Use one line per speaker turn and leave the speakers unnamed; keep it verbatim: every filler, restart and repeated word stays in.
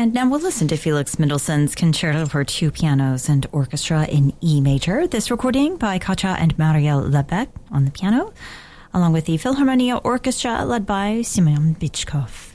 And now we'll listen to Felix Mendelssohn's Concerto for Two Pianos and Orchestra in E major. This recording by Katja and Marielle Lebeck on the piano, along with the Philharmonia Orchestra led by Simeon Bichkov.